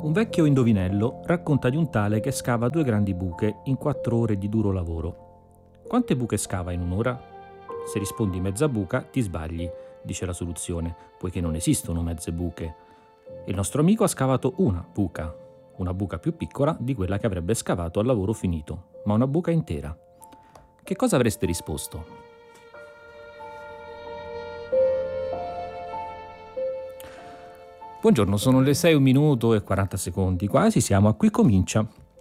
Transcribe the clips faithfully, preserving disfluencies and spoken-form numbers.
Un vecchio indovinello racconta di un tale che scava due grandi buche in quattro ore di duro lavoro. Quante buche scava in un'ora? Se rispondi mezza buca, ti sbagli, dice la soluzione, poiché non esistono mezze buche. Il nostro amico ha scavato una buca, una buca più piccola di quella che avrebbe scavato al lavoro finito, ma una buca intera. Che cosa avreste risposto? Buongiorno, sono le sei, un minuto e quaranta secondi, quasi siamo a Qui Comincia.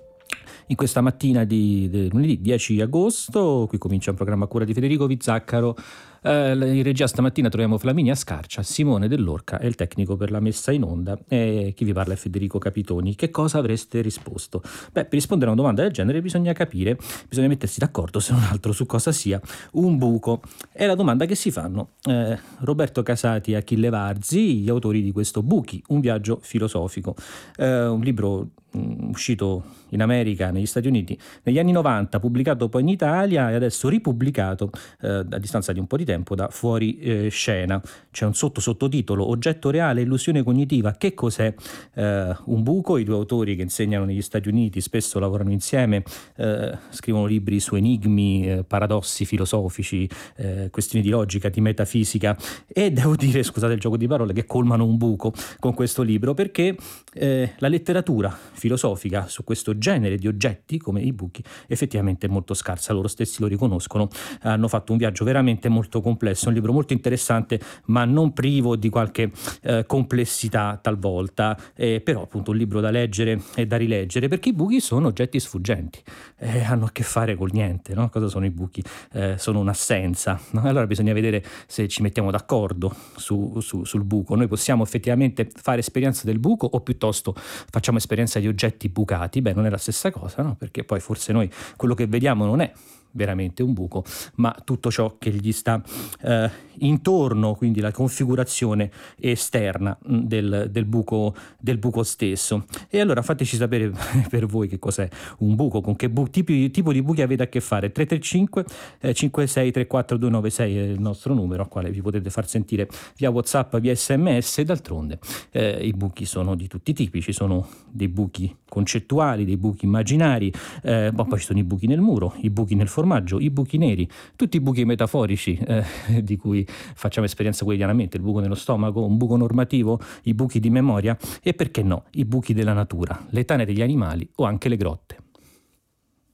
In questa mattina di, di lunedì dieci agosto, Qui Comincia un programma a cura di Federico Vizzaccaro. Eh, in regia stamattina troviamo Flaminia Scarcia, Simone Dell'Orca e il tecnico per la messa in onda. E chi vi parla è Federico Capitoni. Che cosa avreste risposto? Beh, per rispondere a una domanda del genere bisogna capire, bisogna mettersi d'accordo se non altro su cosa sia un buco. È la domanda che si fanno eh, Roberto Casati e Achille Varzi, gli autori di questo Buchi, un viaggio filosofico. Eh, un libro mh, uscito in America, negli Stati Uniti, negli anni novanta, pubblicato poi in Italia e adesso ripubblicato eh, a distanza di un po' di tempo da Fuori eh, Scena. C'è un sotto sottotitolo: Oggetto reale, illusione cognitiva. Che cos'è eh, un buco? I due autori che insegnano negli Stati Uniti, spesso lavorano insieme, eh, scrivono libri su enigmi, eh, paradossi filosofici, eh, questioni di logica, di metafisica, e devo dire, scusate il gioco di parole, che colmano un buco con questo libro, perché eh, la letteratura filosofica su questo genere di oggetti come i buchi effettivamente è molto scarsa. Loro stessi lo riconoscono, hanno fatto un viaggio veramente molto complesso, un libro molto interessante ma non privo di qualche eh, complessità talvolta, eh, però appunto un libro da leggere e da rileggere, perché i buchi sono oggetti sfuggenti, eh, hanno a che fare col niente, no? Cosa sono i buchi? Eh, sono un'assenza, no? Allora bisogna vedere se ci mettiamo d'accordo su, su, sul buco. Noi possiamo effettivamente fare esperienza del buco o piuttosto facciamo esperienza di oggetti bucati? Beh, non è la stessa cosa, no? Perché poi forse noi quello che vediamo non è veramente un buco, ma tutto ciò che gli sta eh, intorno, quindi la configurazione esterna del, del, buco, del buco stesso. E allora fateci sapere per voi che cos'è un buco, con che bu- tipi, tipo di buchi avete a che fare. Tre tre cinque cinque sei tre quattro due nove sei è il nostro numero al quale vi potete far sentire via WhatsApp, via sms. E d'altronde eh, i buchi sono di tutti i tipi, ci sono dei buchi concettuali, dei buchi immaginari, eh, poi ci sono i buchi nel muro, i buchi nel formaggio, i buchi neri, tutti i buchi metaforici eh, di cui facciamo esperienza quotidianamente: il buco nello stomaco, un buco normativo, i buchi di memoria e, perché no, i buchi della natura, le tane degli animali o anche le grotte.